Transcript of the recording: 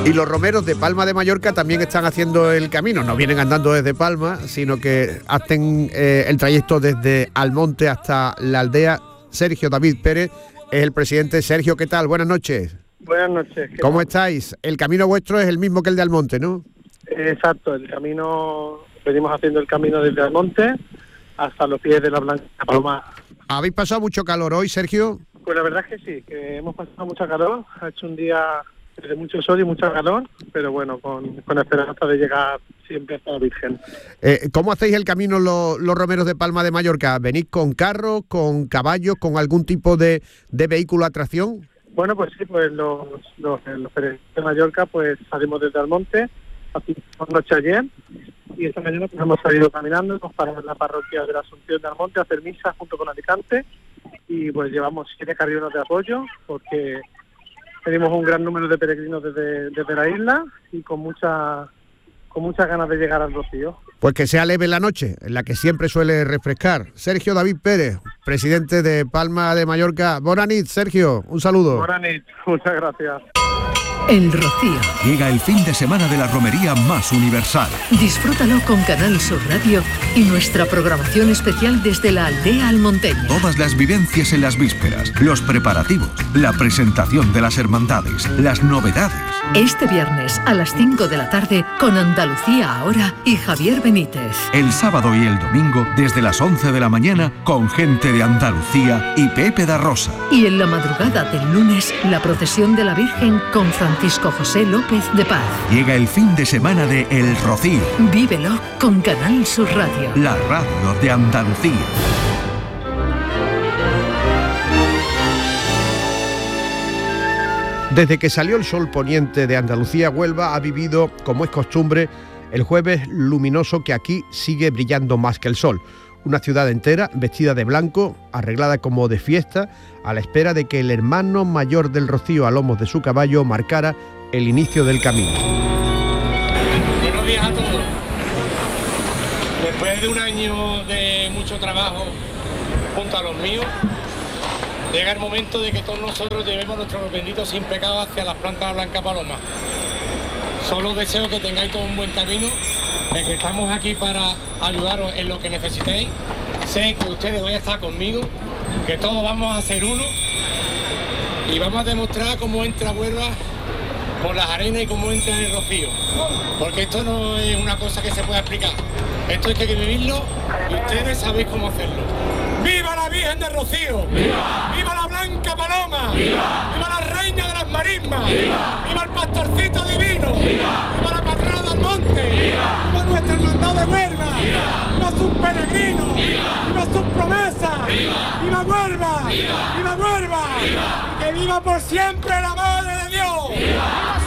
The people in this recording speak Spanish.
Y los romeros de Palma de Mallorca también están haciendo el camino, no vienen andando desde Palma, sino que hacen el trayecto desde Almonte hasta la aldea. Sergio David Pérez es el presidente. Sergio, ¿qué tal? Buenas noches. Buenas noches. ¿Cómo estáis? El camino vuestro es el mismo que el de Almonte, ¿no? Exacto, venimos haciendo el camino desde Almonte hasta los pies de la Blanca Paloma. ¿Habéis pasado mucho calor hoy, Sergio? Pues la verdad es que sí, que hemos pasado mucha calor, ha hecho un día de mucho sol y mucha calor, pero bueno, con esperanza de llegar siempre hasta la Virgen. ¿Cómo hacéis el camino los romeros de Palma de Mallorca? ¿Venís con carros, con caballos, con algún tipo de vehículo a tracción? Bueno, pues sí, pues los peregrinos de Mallorca pues salimos desde Almonte, hacimos noche ayer, y esta mañana pues hemos salido caminando, hemos parado en la parroquia de la Asunción de Almonte a hacer misa junto con Alicante, y pues llevamos 7 carriolas de apoyo, porque tenemos un gran número de peregrinos desde la isla, y con muchas ganas de llegar al Rocío. Pues que sea leve la noche, en la que siempre suele refrescar. Sergio David Pérez, presidente de Palma de Mallorca. Bona nit, Sergio, un saludo. Bona nit, muchas gracias. El Rocío. Llega el fin de semana de la romería más universal. Disfrútalo con Canal Sur Radio y nuestra programación especial desde la aldea almonteña. Todas las vivencias en las vísperas, los preparativos, la presentación de las hermandades, las novedades. Este viernes a las 5 de la tarde con Andalucía Ahora y Javier Benítez. El sábado y el domingo desde las 11 de la mañana con gente de Andalucía y Pepe da Rosa. Y en la madrugada del lunes la procesión de la Virgen con Francisco José López de Paz. Llega el fin de semana de El Rocío. Vívelo con Canal Sur Radio. La radio de Andalucía. Desde que salió el sol poniente de Andalucía, Huelva ha vivido, como es costumbre, el jueves luminoso que aquí sigue brillando más que el sol. Una ciudad entera vestida de blanco, arreglada como de fiesta, a la espera de que el hermano mayor del Rocío a lomos de su caballo marcara el inicio del camino. Buenos días a todos. Después de un año de mucho trabajo junto a los míos, llega el momento de que todos nosotros llevemos nuestros benditos sin pecado hacia las plantas de la Blanca Paloma. Solo deseo que tengáis todo un buen camino, de que estamos aquí para ayudaros en lo que necesitéis. Sé que ustedes van a estar conmigo, que todos vamos a ser uno y vamos a demostrar cómo entra Huelva por las arenas y cómo entra el Rocío. Porque esto no es una cosa que se pueda explicar. Esto hay que vivirlo y ustedes sabéis cómo hacerlo. ¡Viva la Virgen del Rocío! ¡Viva! ¡Viva la Blanca Paloma! ¡Viva! ¡Viva la Reina de las Marismas! ¡Viva! ¡Viva el Pastorcito Divino! ¡Viva! ¡Viva la Patrona del Monte! ¡Viva! ¡Viva nuestra hermandad de Huelva! ¡Viva! ¡Viva sus peregrinos! ¡Viva! ¡Viva sus promesas! ¡Viva! ¡Viva Huelva! ¡Viva! ¡Viva Huelva! ¡Viva! ¡Que viva por siempre la Madre de Dios! ¡Viva!